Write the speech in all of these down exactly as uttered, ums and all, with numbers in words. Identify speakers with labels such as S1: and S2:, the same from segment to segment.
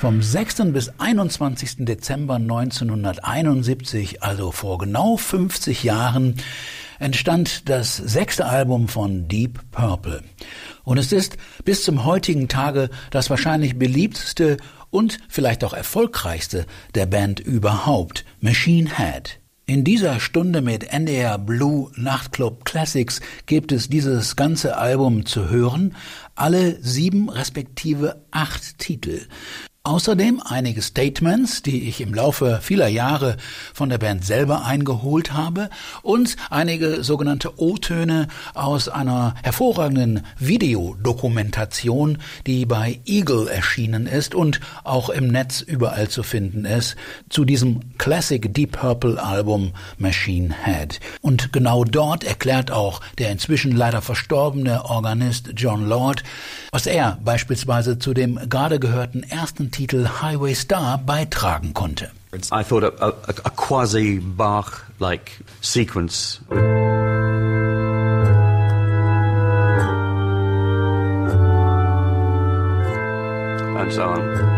S1: Vom sechsten bis einundzwanzigsten Dezember neunzehnhunderteinundsiebzig, also vor genau fünfzig Jahren, entstand das sechste Album von Deep Purple. Und es ist bis zum heutigen Tage das wahrscheinlich beliebteste und vielleicht auch erfolgreichste der Band überhaupt, Machine Head. In dieser Stunde mit N D R Blue Nachtclub Classics gibt es dieses ganze Album zu hören, alle sieben respektive acht Titel. Außerdem einige Statements, die ich im Laufe vieler Jahre von der Band selber eingeholt habe, und einige sogenannte O-Töne aus einer hervorragenden Videodokumentation, die bei Eagle erschienen ist und auch im Netz überall zu finden ist, zu diesem Classic Deep Purple Album Machine Head. Und genau dort erklärt auch der inzwischen leider verstorbene Organist John Lord, was er beispielsweise zu dem gerade gehörten ersten Titel Highway Star beitragen konnte.
S2: I thought a, a, a quasi-Bach-like sequence. And so on.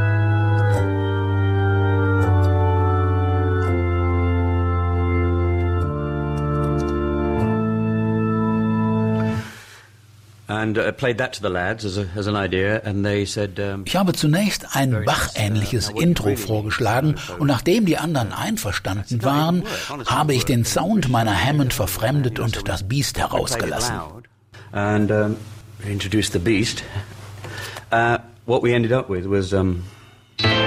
S1: Ich habe zunächst ein Bach-ähnliches Intro vorgeschlagen und nachdem die anderen einverstanden waren, habe ich den Sound meiner Hammond verfremdet und das Beast herausgelassen.
S2: And um, introduced the Beast. Uh, what we ended up with was um